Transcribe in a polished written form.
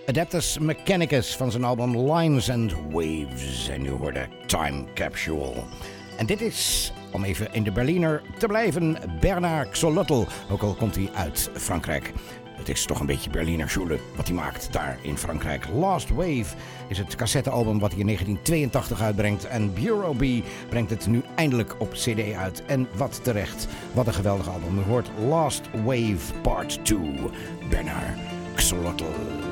Adeptus Mechanicus van zijn album Lines and Waves. En nu hoorde Time Capsule. En dit is, om even in de Berliner te blijven, Bernard Xolotl. Ook al komt hij uit Frankrijk. Het is toch een beetje Berliner Schule wat hij maakt daar in Frankrijk. Last Wave is het cassettealbum wat hij in 1982 uitbrengt. En Bureau B brengt het nu eindelijk op cd uit. En wat terecht. Wat een geweldig album. U hoort Last Wave Part 2. Bernard Xolotl.